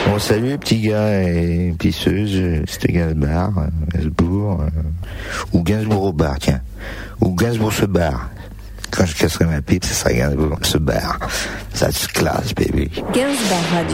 Bon, salut les petits gars et pisseuses, c'était Gainsbourg, ou Gainsbourg au bar, tiens. Ou Gainsbourg se barre. Quand je casserai ma pipe, ça sera Gainsbourg se barre. Ça se classe, baby. Gainsbourg Radio.